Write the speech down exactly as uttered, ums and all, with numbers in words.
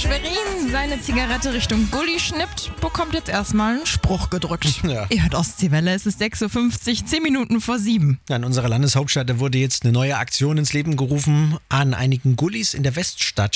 Schwerin seine Zigarette Richtung Gully schnippt, bekommt jetzt erstmal einen Spruch gedrückt. Ja. Ihr hört Ostseewelle, es ist sechs Uhr fünfzig, zehn Minuten vor sieben. Ja, in unserer Landeshauptstadt wurde jetzt eine neue Aktion ins Leben gerufen. An einigen Gullis in der Weststadt